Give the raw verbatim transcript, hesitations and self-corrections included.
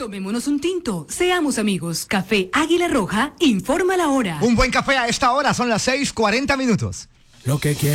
Tomémonos un tinto, seamos amigos. Café Águila Roja, informa la hora. Un buen café a esta hora, son las seis cuarenta minutos. Lo que quiero.